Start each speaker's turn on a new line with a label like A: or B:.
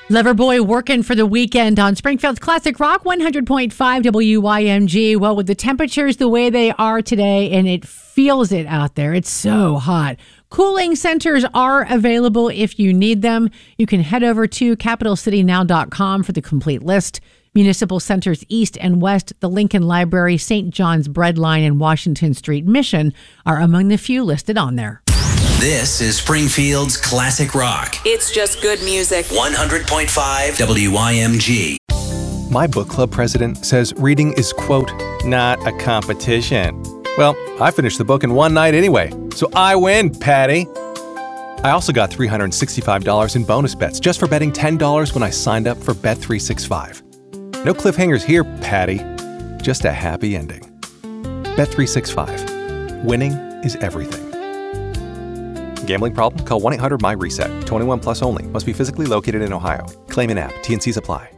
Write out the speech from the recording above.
A: Loverboy working for the weekend on Springfield's Classic Rock 100.5 WYMG. Well, with the temperatures the way they are today, and it feels it out there, it's so hot. Cooling centers are available if you need them. You can head over to capitalcitynow.com for the complete list. Municipal centers east and west, the Lincoln Library, St. John's Breadline, and Washington Street Mission are among the few listed on there.
B: This is Springfield's Classic Rock.
C: It's just good music.
B: 100.5 WYMG.
D: My book club president says reading is, quote, not a competition. Well, I finished the book in one night anyway, so I win, Patty. I also got $365 in bonus bets just for betting $10 when I signed up for Bet365. No cliffhangers here, Patty. Just a happy ending. Bet365. Winning is everything. Gambling problem? Call 1-800-MY-RESET. 21 plus only. Must be physically located in Ohio. Claim in app. T&Cs apply.